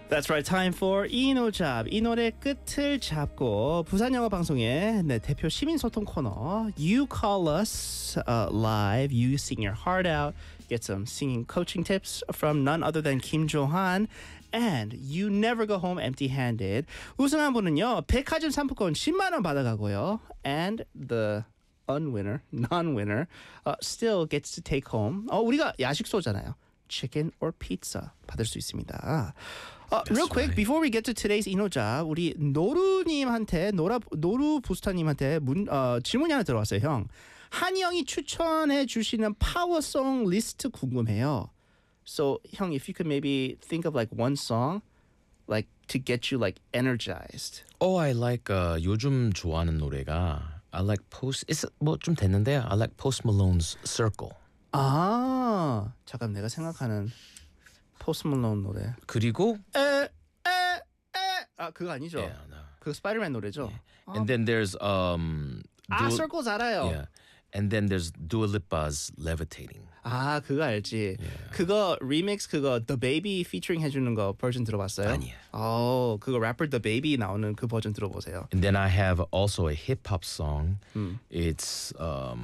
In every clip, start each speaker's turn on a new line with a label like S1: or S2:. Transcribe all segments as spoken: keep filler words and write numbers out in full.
S1: That's right, time for 이노잡. 이 노래 끝을 잡고 부산 영어 방송의 네, 대표 시민 소통 코너 You Call Us uh, Live. You sing your heart out. Get some singing coaching tips from none other than Kim Jo-han. And you never go home empty-handed. 우승한 분은요, 백화점 상품권 십만 원 받아가고요. And the unwinner, non-winner, uh, still gets to take home. 어, 우리가 야식소잖아요. Chicken or pizza 받을 수 있습니다. Uh, real quick,
S2: right.
S1: before we get to today's 이노잡, 우리 노루님한테, 노라, 노루 부스터님한테 문, 어, 질문이 하나 들어왔어요, 형. 한이 형이 추천해 주시는 파워송 리스트 궁금해요. So, 형, if you could maybe think of like one song, like to get you like energized.
S2: Oh, I like uh, 요즘 좋아하는 노래가 I like Post. It's 뭐좀 됐는데 I like Post Malone's Circle.
S1: 아, 잠깐 내가 생각하는 포스트 말론 노래.
S2: 그리고
S1: 에에에 아 그거 아니죠?
S2: yeah, no.
S1: 그 스파이더맨 노래죠.
S2: Yeah. And then there's um
S1: 아,
S2: Dua-
S1: Circles 알아요.
S2: Yeah. And then there's Dua Lipa's Levitating.
S1: 아, 그거 알지. 그거 리믹스 그거 The Baby featuring 해주는 거 버전 들어봤어요?
S2: 아니야.
S1: 어, 그거 래퍼 The Baby 나오는 그 버전 들어보세요.
S2: And then I have also a hip hop song. It's um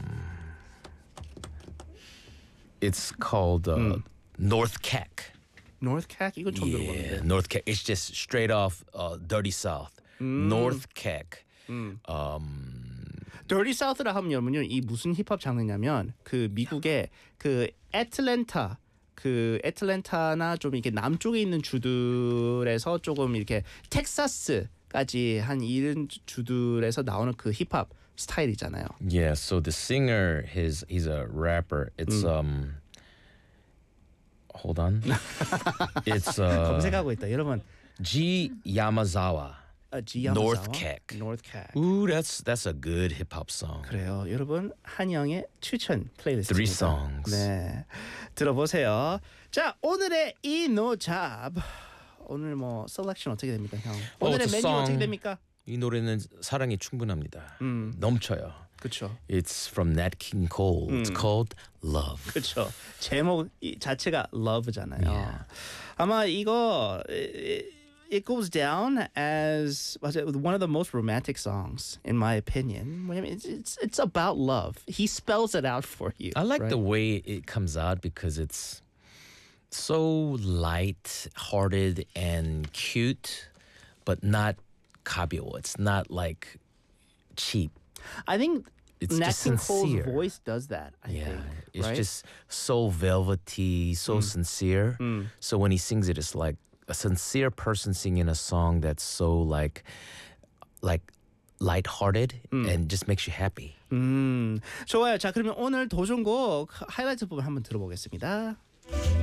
S2: it's called uh, North Cack.
S1: North Cack 이건 처음
S2: Yeah,
S1: 들어봤는데.
S2: North Cack. It's just straight off uh, Dirty South. North Cack. Um,
S1: Dirty South라 하면 여러분요, 이 무슨 힙합 장르냐면 그 미국의 그 애틀랜타 그 애틀랜타나 좀 이렇게 남쪽에 있는 주들에서 조금 이렇게 텍사스까지 한 이런 주들에서 나오는 그 힙합 스타일이잖아요.
S2: yeah, so the singer, his he's a rapper. It's um hold on. It's uh
S1: 검색하고 있다. 여러분,
S2: G Yamazawa.
S1: 아, 지야마자와?
S2: North Cack.
S1: North Cack.
S2: Ooh, that's that's a good hip hop song.
S1: 그래요. 여러분, 한영의 추천 플레이리스트입니다.
S2: Three songs.
S1: 네, 들어보세요. 자, 오늘의 이노잡. 오늘 뭐 셀렉션 어떻게 됩니까, 형? 오늘의
S2: it's a
S1: 메뉴 어떻게
S2: song.
S1: 됩니까?
S2: 이 노래는 사랑이 충분합니다. 넘쳐요.
S1: 그렇죠.
S2: It's from Nat King Cole. It's called Love.
S1: 그렇죠. 제목 이 자체가 love잖아요. 아마 이거 it, it goes down as one of the most romantic songs in my opinion. 왜냐면 it's, it's it's about love. He spells it out for you.
S2: I like
S1: right?
S2: the way it comes out because it's so light-hearted and cute, but not 가벼워. It's not like cheap.
S1: I think
S2: It's
S1: Nat
S2: just
S1: King Cole's
S2: sincere.
S1: voice does that. I
S2: Yeah,
S1: think.
S2: it's
S1: right?
S2: just so velvety, so sincere. So when he sings it, it's like a sincere person singing a song that's so like, like lighthearted and just makes you happy.
S1: 음, 좋아요. 자, 그러면 오늘 도전곡 하이라이트 부분 한번 들어보겠습니다.